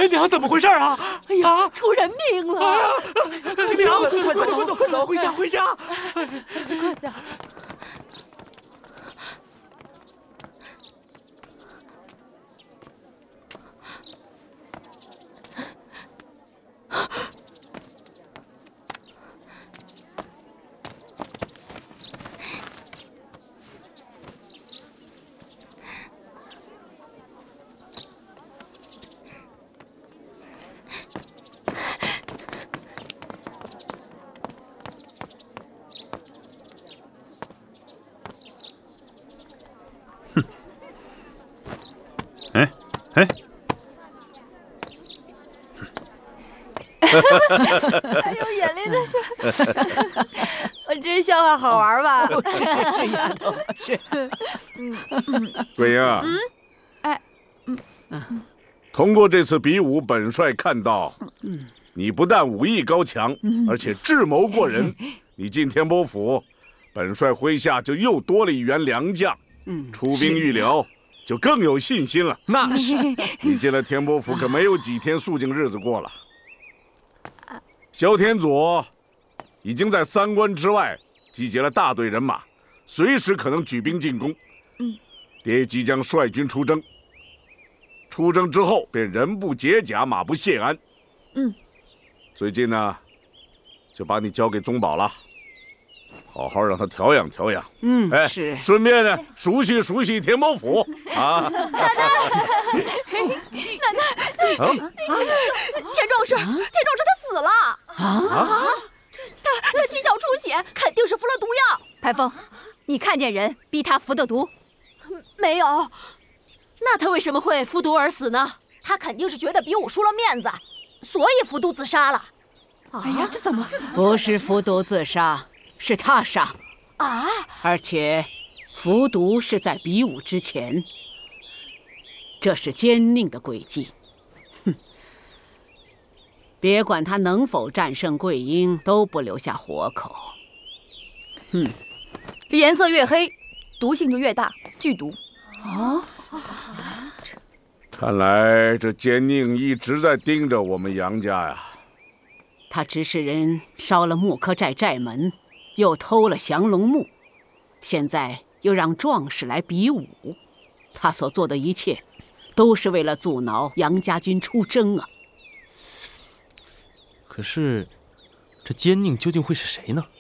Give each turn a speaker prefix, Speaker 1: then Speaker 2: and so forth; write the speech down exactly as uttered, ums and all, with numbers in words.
Speaker 1: 娘，怎么回事啊？
Speaker 2: 哎呀，出人命了！
Speaker 1: 哎呀，娘，快快快走，快走，回家，回家！
Speaker 2: 快点！
Speaker 3: 哎哎，
Speaker 4: 还有眼泪的笑，我这笑话好玩吧？
Speaker 2: 是是丫头，是。
Speaker 3: 桂英啊，
Speaker 4: 嗯，哎，
Speaker 3: 嗯，通过这次比武，本帅看到，嗯，你不但武艺高强，而且智谋过人。你进天波府，本帅麾下就又多了一员良将，嗯，出兵预疗。就更有信心了。
Speaker 1: 那是，
Speaker 3: 你进了天波府，可没有几天肃静日子过了。萧天佐已经在三关之外集结了大队人马，随时可能举兵进攻。嗯，爹即将率军出征，出征之后便人不解甲，马不谢鞍。嗯，最近呢，就把你交给宗保了。好好让他调养调养，
Speaker 2: 嗯，
Speaker 3: 哎，
Speaker 2: 是，
Speaker 3: 顺便呢熟悉熟悉天波府啊。
Speaker 4: 奶奶，奶奶，啊，田壮士，田壮士他死了啊！他他七窍出血，肯定是服了毒药。
Speaker 5: 排风，你看见人逼他服的毒？
Speaker 4: 没有。
Speaker 2: 那他为什么会服毒而死呢？
Speaker 4: 他肯定是觉得比武输了面子，所以服毒自杀了。
Speaker 2: 哎呀，这怎么？
Speaker 6: 不是服毒自杀。是他杀
Speaker 4: 啊！
Speaker 6: 而且，服毒是在比武之前。这是奸佞的诡计。哼！别管他能否战胜桂英，都不留下活口。
Speaker 5: 哼！这颜色越黑，毒性就越大，剧毒。
Speaker 2: 啊！
Speaker 3: 看来这奸佞一直在盯着我们杨家呀。
Speaker 6: 他指使人烧了木柯寨寨门。又偷了降龙木，现在又让壮士来比武，他所做的一切，都是为了阻挠杨家军出征啊！
Speaker 1: 可是，这奸佞究竟会是谁呢？